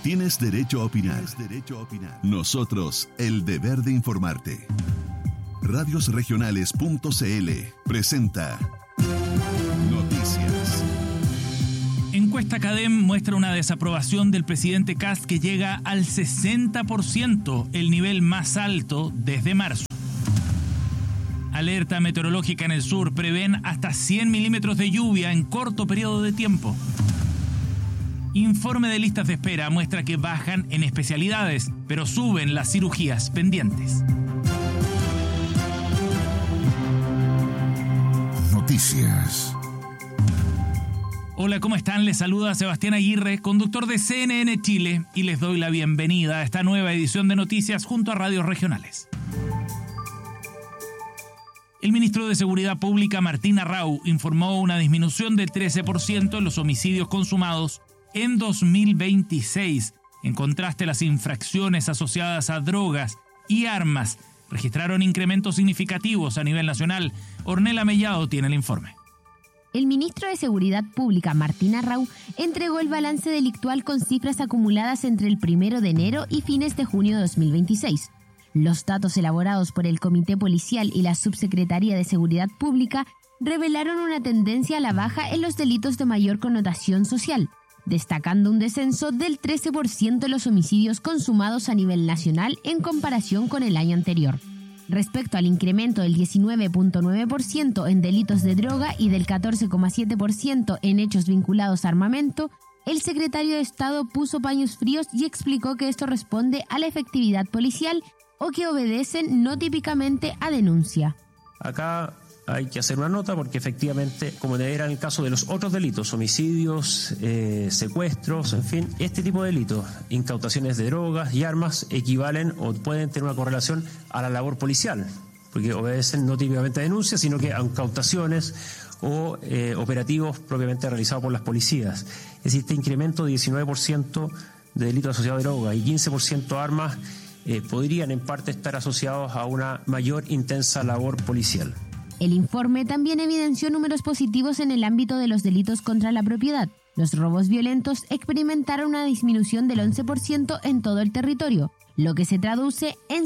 Tienes derecho a opinar. Nosotros, el deber de informarte. Radiosregionales.cl presenta Noticias. Encuesta Cadem muestra una desaprobación del presidente Kast que llega al 60%, el nivel más alto desde marzo. Alerta meteorológica en el sur, prevén hasta 100 milímetros de lluvia en corto periodo de tiempo. Informe de listas de espera muestra que bajan en especialidades, pero suben las cirugías pendientes. Noticias. Hola, ¿cómo están? Les saluda Sebastián Aguirre, conductor de CNN Chile, y les doy la bienvenida a esta nueva edición de Noticias junto a Radios Regionales. El ministro de Seguridad Pública, Martín Arrau, informó una disminución del 13% en los homicidios consumados en 2026. En contraste, las infracciones asociadas a drogas y armas registraron incrementos significativos a nivel nacional. Ornella Mellado tiene el informe. El ministro de Seguridad Pública, Martín Arrau, entregó el balance delictual con cifras acumuladas entre el 1 de enero y fines de junio de 2026. Los datos elaborados por el Comité Policial y la Subsecretaría de Seguridad Pública revelaron una tendencia a la baja en los delitos de mayor connotación social, destacando un descenso del 13% en los homicidios consumados a nivel nacional en comparación con el año anterior. Respecto al incremento del 19.9% en delitos de droga y del 14.7% en hechos vinculados a armamento, el secretario de Estado puso paños fríos y explicó que esto responde a la efectividad policial o que obedecen no típicamente a denuncia. Acá hay que hacer una nota porque efectivamente, como era en el caso de los otros delitos, homicidios, secuestros, en fin, este tipo de delitos, incautaciones de drogas y armas, equivalen o pueden tener una correlación a la labor policial, porque obedecen no típicamente a denuncias, sino que a incautaciones o operativos propiamente realizados por las policías. Es decir, este incremento de 19% de delitos asociados a drogas y 15% a armas podrían en parte estar asociados a una mayor intensa labor policial. El informe también evidenció números positivos en el ámbito de los delitos contra la propiedad. Los robos violentos experimentaron una disminución del 11% en todo el territorio, lo que se traduce en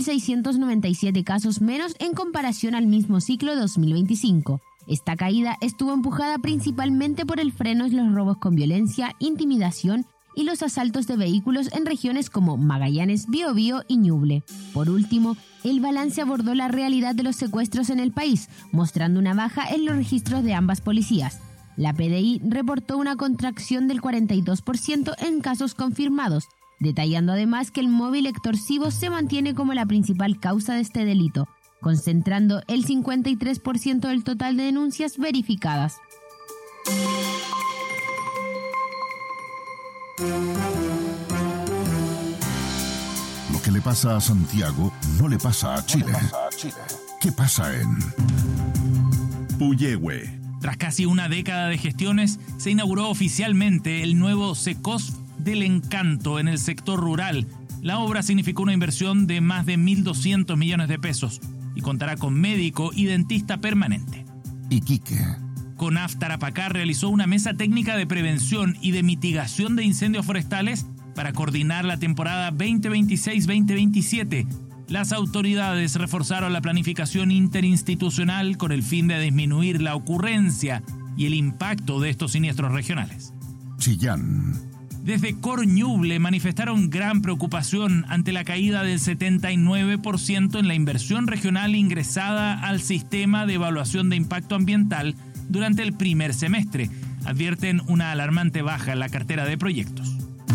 5.697 casos menos en comparación al mismo ciclo de 2025. Esta caída estuvo empujada principalmente por el freno en los robos con violencia, intimidación y los asaltos de vehículos en regiones como Magallanes, Biobío y Ñuble. Por último, el balance abordó la realidad de los secuestros en el país, mostrando una baja en los registros de ambas policías. La PDI reportó una contracción del 42% en casos confirmados, detallando además que el móvil extorsivo se mantiene como la principal causa de este delito, concentrando el 53% del total de denuncias verificadas. Lo que le pasa a Santiago no le pasa a Chile. ¿Qué pasa en Puyehue? Tras casi una década de gestiones, se inauguró oficialmente el nuevo Secosf del Encanto en el sector rural. La obra significó una inversión de más de 1.200 millones de pesos y contará con médico y dentista permanente. Iquique. CONAF Tarapacá realizó una mesa técnica de prevención y de mitigación de incendios forestales para coordinar la temporada 2026-2027. Las autoridades reforzaron la planificación interinstitucional con el fin de disminuir la ocurrencia y el impacto de estos siniestros regionales. Chillán. Desde Ñuble manifestaron gran preocupación ante la caída del 79% en la inversión regional ingresada al sistema de evaluación de impacto ambiental durante el primer semestre. Advierten una alarmante baja en la cartera de proyectos.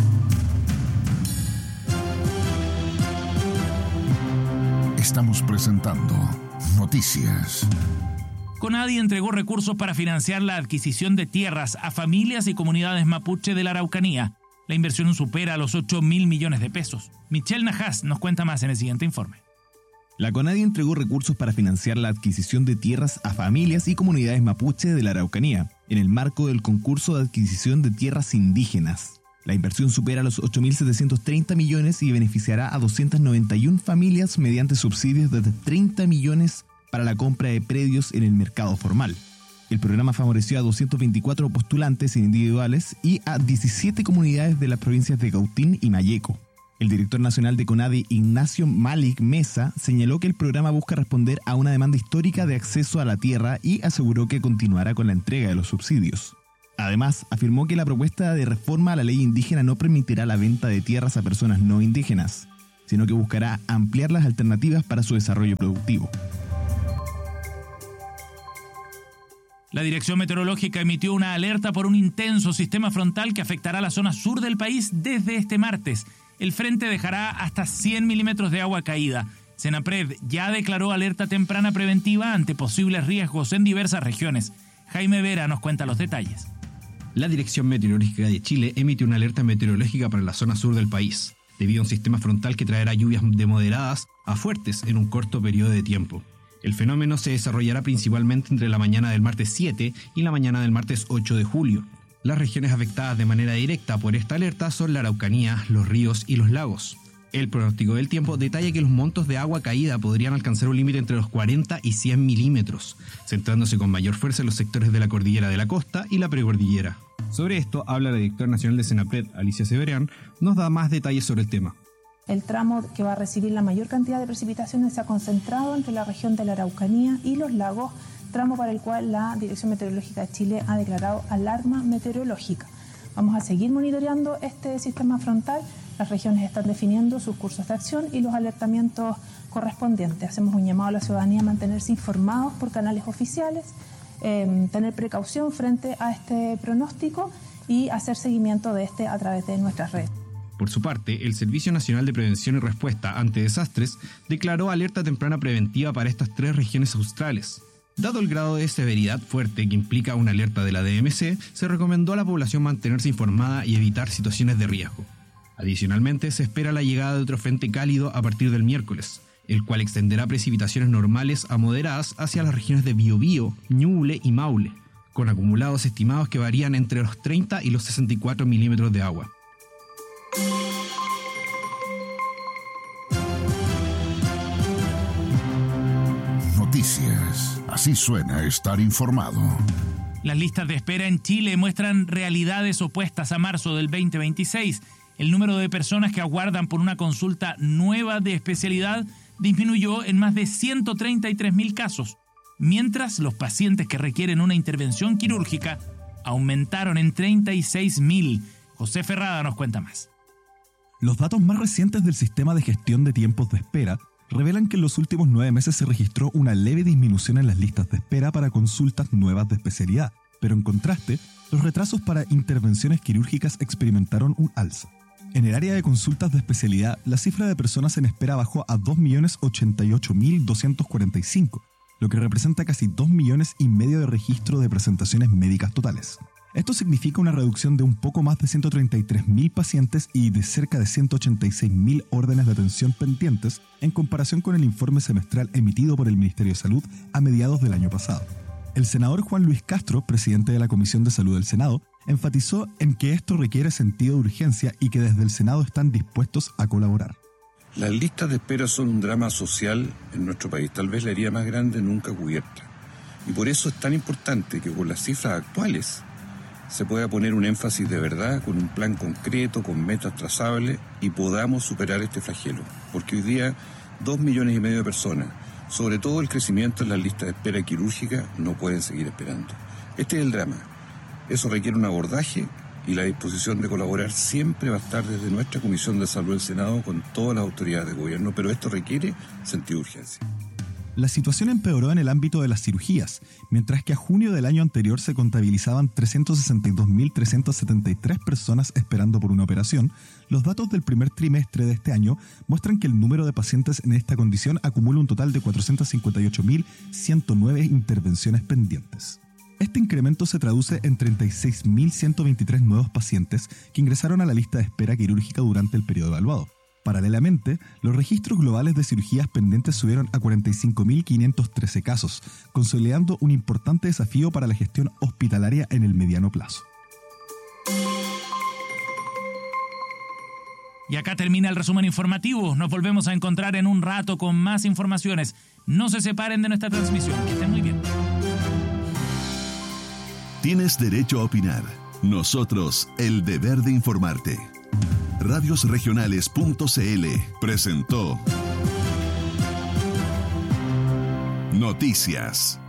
Estamos presentando Noticias. CONADI entregó recursos para financiar la adquisición de tierras a familias y comunidades mapuche de la Araucanía. La inversión supera los 8.000 millones de pesos. Michelle Najas nos cuenta más en el siguiente informe. La CONADI entregó recursos para financiar la adquisición de tierras a familias y comunidades mapuche de la Araucanía, en el marco del concurso de adquisición de tierras indígenas. La inversión supera los 8.730 millones y beneficiará a 291 familias mediante subsidios de 30 millones para la compra de predios en el mercado formal. El programa favoreció a 224 postulantes individuales y a 17 comunidades de las provincias de Cautín y Malleco. El director nacional de CONADI, Ignacio Malik Mesa, señaló que el programa busca responder a una demanda histórica de acceso a la tierra y aseguró que continuará con la entrega de los subsidios. Además, afirmó que la propuesta de reforma a la ley indígena no permitirá la venta de tierras a personas no indígenas, sino que buscará ampliar las alternativas para su desarrollo productivo. La Dirección Meteorológica emitió una alerta por un intenso sistema frontal que afectará la zona sur del país desde este martes. El frente dejará hasta 100 milímetros de agua caída. Senapred ya declaró alerta temprana preventiva ante posibles riesgos en diversas regiones. Jaime Vera nos cuenta los detalles. La Dirección Meteorológica de Chile emite una alerta meteorológica para la zona sur del país, debido a un sistema frontal que traerá lluvias de moderadas a fuertes en un corto periodo de tiempo. El fenómeno se desarrollará principalmente entre la mañana del martes 7 y la mañana del martes 8 de julio. Las regiones afectadas de manera directa por esta alerta son la Araucanía, los ríos y los lagos. El pronóstico del tiempo detalla que los montos de agua caída podrían alcanzar un límite entre los 40 y 100 milímetros, centrándose con mayor fuerza en los sectores de la cordillera de la costa y la precordillera. Sobre esto habla la directora nacional de Senapred, Alicia Severian, nos da más detalles sobre el tema. El tramo que va a recibir la mayor cantidad de precipitaciones se ha concentrado entre la región de la Araucanía y los lagos, tramo para el cual la Dirección Meteorológica de Chile ha declarado alarma meteorológica. Vamos a seguir monitoreando este sistema frontal. Las regiones están definiendo sus cursos de acción y los alertamientos correspondientes. Hacemos un llamado a la ciudadanía a mantenerse informados por canales oficiales, tener precaución frente a este pronóstico y hacer seguimiento de este a través de nuestras redes. Por su parte, el Servicio Nacional de Prevención y Respuesta ante Desastres declaró alerta temprana preventiva para estas 3 regiones australes. Dado el grado de severidad fuerte que implica una alerta de la DMC, se recomendó a la población mantenerse informada y evitar situaciones de riesgo. Adicionalmente, se espera la llegada de otro frente cálido a partir del miércoles, el cual extenderá precipitaciones normales a moderadas hacia las regiones de Biobío, Ñuble y Maule, con acumulados estimados que varían entre los 30 y los 64 milímetros de agua. Noticias. Así suena estar informado. Las listas de espera en Chile muestran realidades opuestas a marzo del 2026. El número de personas que aguardan por una consulta nueva de especialidad disminuyó en más de 133.000 casos, mientras los pacientes que requieren una intervención quirúrgica aumentaron en 36.000. José Ferrada nos cuenta más. Los datos más recientes del sistema de gestión de tiempos de espera revelan que en los últimos 9 meses se registró una leve disminución en las listas de espera para consultas nuevas de especialidad, pero en contraste, los retrasos para intervenciones quirúrgicas experimentaron un alza. En el área de consultas de especialidad, la cifra de personas en espera bajó a 2.088.245, lo que representa casi 2,5 millones de registro de presentaciones médicas totales. Esto significa una reducción de un poco más de 133.000 pacientes y de cerca de 186.000 órdenes de atención pendientes en comparación con el informe semestral emitido por el Ministerio de Salud a mediados del año pasado. El senador Juan Luis Castro, presidente de la Comisión de Salud del Senado, enfatizó en que esto requiere sentido de urgencia y que desde el Senado están dispuestos a colaborar. Las listas de espera son un drama social en nuestro país, tal vez la herida más grande nunca cubierta. Y por eso es tan importante que con las cifras actuales se pueda poner un énfasis de verdad, con un plan concreto, con metas trazables y podamos superar este flagelo. Porque hoy día 2,5 millones de personas, sobre todo el crecimiento en las listas de espera quirúrgica, no pueden seguir esperando. Este es el drama. Eso requiere un abordaje y la disposición de colaborar siempre va a estar desde nuestra Comisión de Salud del Senado con todas las autoridades de gobierno, pero esto requiere sentido de urgencia. La situación empeoró en el ámbito de las cirugías, mientras que a junio del año anterior se contabilizaban 362.373 personas esperando por una operación. Los datos del primer trimestre de este año muestran que el número de pacientes en esta condición acumula un total de 458.109 intervenciones pendientes. Este incremento se traduce en 36.123 nuevos pacientes que ingresaron a la lista de espera quirúrgica durante el periodo evaluado. Paralelamente, los registros globales de cirugías pendientes subieron a 45.513 casos, consolidando un importante desafío para la gestión hospitalaria en el mediano plazo. Y acá termina el resumen informativo. Nos volvemos a encontrar en un rato con más informaciones. No se separen de nuestra transmisión. Que estén muy bien. Tienes derecho a opinar. Nosotros, el deber de informarte. Radiosregionales.cl presentó Noticias.